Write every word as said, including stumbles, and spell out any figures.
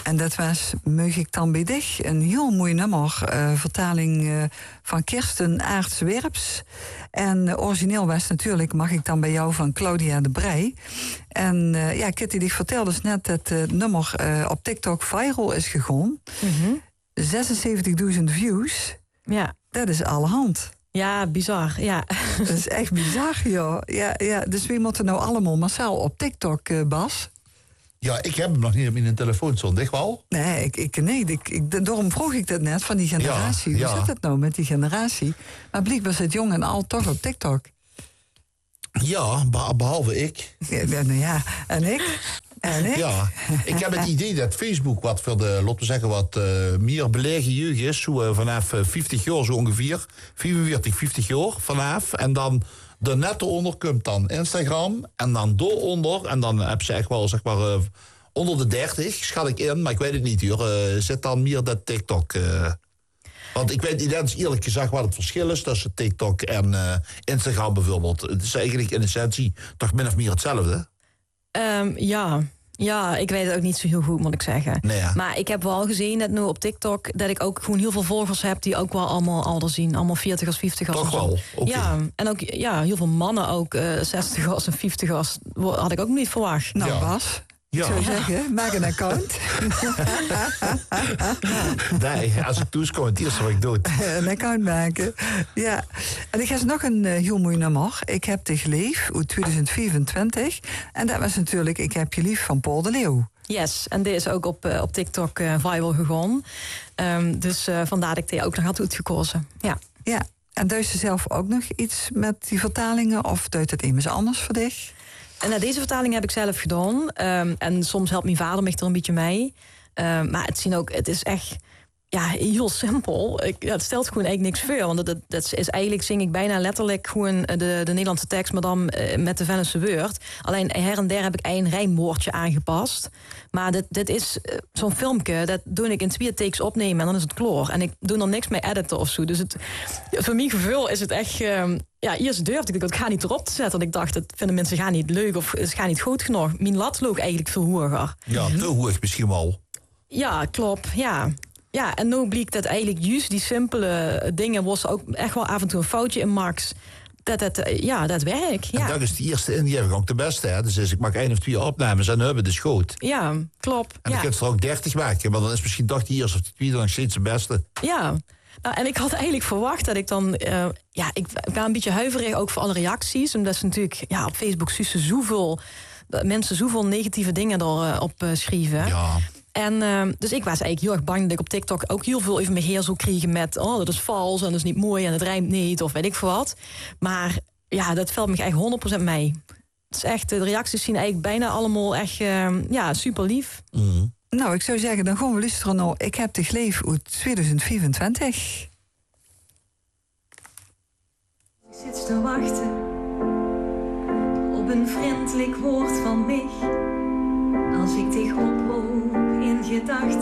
En dat was Meug ik dan bij dich. Een heel mooi nummer. Uh, vertaling uh, van Kirsten Aerts-Werps. En uh, origineel was natuurlijk Mag ik dan bij jou van Claudia de Brij. En uh, ja, Kitty, die vertelde dus net dat het uh, nummer uh, op TikTok viral is gegaan. Mm-hmm. zesenzeventigduizend views. Ja. Dat is allerhand. Ja, bizar, ja. Dat is echt bizar, joh. Ja, ja, dus wie moeten nou allemaal massaal op TikTok, uh, Bas? Ja, ik heb hem nog niet op mijn telefoon, zo dicht wel. Nee, ik, ik, nee ik, ik, daarom vroeg ik dat net van die generatie. Ja, Hoe ja. zit het nou met die generatie? Maar blijkbaar zit jong en oud toch op TikTok. Ja, behalve ik. Ja, nou ja, en ik? En ik? Ja, ik heb het idee dat Facebook wat voor de, laten we zeggen, wat uh, meer belegen jeugd is. Zo uh, vanaf uh, vijftig jaar zo ongeveer. vierenveertig, vijftig jaar vanaf. En dan de net onder komt dan Instagram. En dan dooronder. En dan heb ze echt wel, zeg maar, uh, onder de dertig, schat ik in. Maar ik weet het niet, hoor. Uh, zit dan meer dat TikTok... Uh, Want ik weet niet eens eerlijk gezegd wat het verschil is tussen TikTok en uh, Instagram bijvoorbeeld. Het is eigenlijk in essentie toch min of meer hetzelfde. Um, ja. ja, ik weet het ook niet zo heel goed, moet ik zeggen. Nee, ja. Maar ik heb wel gezien dat nu op TikTok dat ik ook gewoon heel veel volgers heb die ook wel allemaal ouder zien. Allemaal veertigers, vijftigers. Toch wel? Okay. Ja, en ook ja, heel veel mannen ook, uh, zestigers en vijftigers. Had ik ook niet verwacht. Nou, ja. Bas. Ja. Ik zou zeggen, maak een account. Nee, als ik toeskom, het eerste wat ik doe. Een account maken, ja. En ik heb nog een uh, heel mooi nummer. Ik heb dich lief, uit tweeduizend vierentwintig. En dat was natuurlijk Ik heb je lief van Paul de Leeuw. Yes, en dit is ook op, uh, op TikTok uh, viral gegaan. Um, dus uh, vandaar dat ik die ook nog had uitgekozen. Ja. Ja, en duidt ze zelf ook nog iets met die vertalingen? Of duidt het immers anders voor dich? En nou, deze vertaling heb ik zelf gedaan. Um, en soms helpt mijn vader me er een beetje mee. Um, maar het zien ook, het is echt ja, heel simpel. Ik, ja, het stelt gewoon eigenlijk niks voor. Want dat, dat is eigenlijk, zing ik bijna letterlijk gewoon de, de Nederlandse tekst, maar dan uh, met de Venneese woord. Alleen her en der heb ik één rijmwoordje aangepast. Maar dit, dit is uh, zo'n filmpje, dat doe ik in twee takes opnemen en dan is het klaar. En ik doe er niks mee editen of zo. Dus het, voor mijn gevoel is het echt... Um, ja, eerst durfde ik dat ga niet erop te zetten. Want ik dacht, dat vinden mensen gaan niet leuk of het gaat niet goed genoeg. Mijn lat loog eigenlijk veel hoger. Ja, te hoog misschien wel. Ja, klopt, ja. Ja, en nu bleek dat eigenlijk juist die simpele dingen was ook echt wel af en toe een foutje in Max. Dat het, ja, dat werkt. Ja. En dat is de eerste in, die heb ik ook de beste. Hè? Dus ik maak één of twee opnames en dan hebben we de schoot. Ja, klopt. En dan ja. kun je er ook dertig maken, maar dan is misschien toch de eerste of de tweede nog steeds de beste. Ja. Nou, en ik had eigenlijk verwacht dat ik dan... Uh, ja, ik, ik ben een beetje huiverig ook voor alle reacties. Omdat ze natuurlijk ja, op Facebook zussen zoveel... mensen zoveel negatieve dingen erop uh, schrijven. Ja. En uh, dus ik was eigenlijk heel erg bang dat ik op TikTok ook heel veel even mijn heer zou krijgen met... oh, dat is vals en dat is niet mooi en het rijmt niet of weet ik veel wat. Maar ja, dat valt me echt honderd procent mee. Het is echt, de reacties zien eigenlijk bijna allemaal echt uh, ja, super lief. Mm. Nou, ik zou zeggen, dan gaan we luisteren naar Ik heb dich lief uit tweeduizend vierentwintig. Ik zit te wachten op een vriendelijk woord van mij. Als ik dich oproep in gedachten.